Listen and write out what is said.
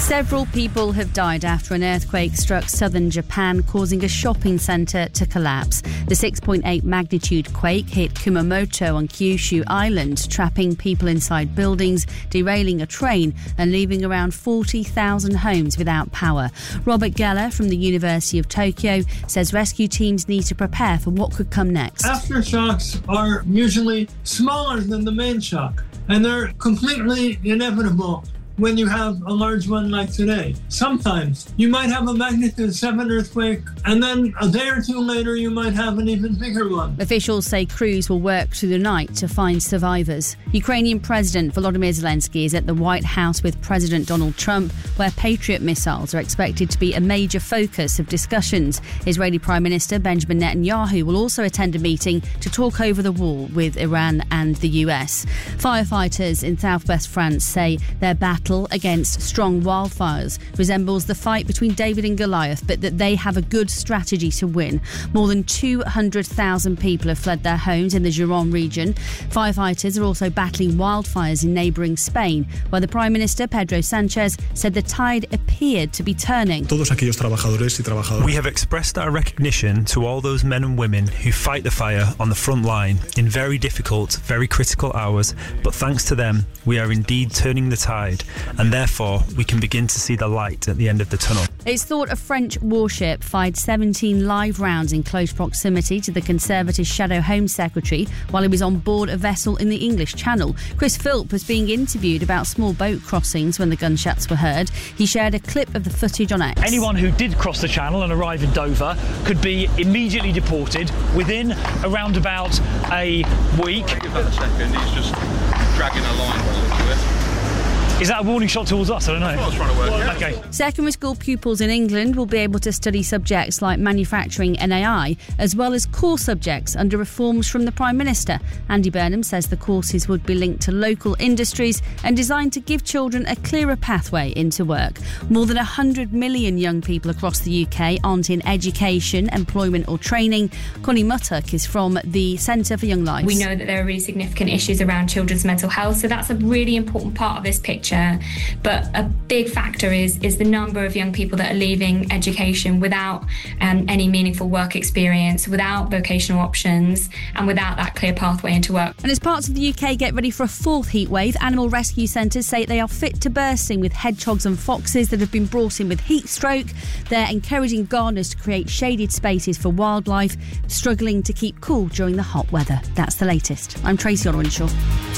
Several people have died after an earthquake struck southern Japan, causing a shopping centre to collapse. The 6.8 magnitude quake hit Kumamoto on Kyushu Island, trapping people inside buildings, derailing a train and leaving around 40,000 homes without power. Robert Geller from the University of Tokyo says rescue teams need to prepare for what could come next. Aftershocks are usually smaller than the main shock, and they're completely inevitable when you have a large one like today. Sometimes you might have a magnitude 7 earthquake, and then a day or two later you might have an even bigger one. Officials say crews will work through the night to find survivors. Ukrainian President Volodymyr Zelensky is at the White House with President Donald Trump, where Patriot missiles are expected to be a major focus of discussions. Israeli Prime Minister Benjamin Netanyahu will also attend a meeting to talk over the war with Iran and the US. Firefighters in southwest France say their battle against strong wildfires resembles the fight between David and Goliath, but that they have a good strategy to win. More than 200,000 people have fled their homes in the Gironde region. Firefighters are also battling wildfires in neighbouring Spain, where the Prime Minister Pedro Sánchez said the tide appeared to be turning. We have expressed our recognition to all those men and women who fight the fire on the front line in very difficult, very critical hours, but thanks to them, we are indeed turning the tide, and therefore we can begin to see the light at the end of the tunnel. It's thought a French warship fired 17 live rounds in close proximity to the Conservative Shadow Home Secretary while he was on board a vessel in the English Channel. Chris Philp was being interviewed about small boat crossings when the gunshots were heard. He shared a clip of the footage on X. Anyone who did cross the Channel and arrive in Dover could be immediately deported within around about a week. Give that a second, he's just dragging a line by the looks of it. Is that a warning shot towards us? I don't know. That's what I was trying to work out. Okay. Secondary school pupils in England will be able to study subjects like manufacturing and AI, as well as core subjects under reforms from the Prime Minister. Andy Burnham says the courses would be linked to local industries and designed to give children a clearer pathway into work. More than 100 million young people across the UK aren't in education, employment or training. Connie Muttock is from the Centre for Young Lives. We know that there are really significant issues around children's mental health, so that's a really important part of this picture. But a big factor is the number of young people that are leaving education without any meaningful work experience, without vocational options, and without that clear pathway into work. And as parts of the UK get ready for a fourth heatwave, animal rescue centres say they are fit to bursting with hedgehogs and foxes that have been brought in with heat stroke. They're encouraging gardeners to create shaded spaces for wildlife struggling to keep cool during the hot weather. That's the latest. I'm Tracy Orwinshaw.